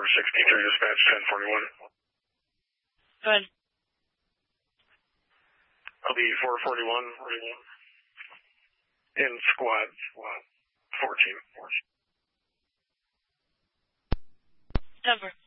463, dispatch 1041. Go ahead. I'll be 441 in squad 14. Denver.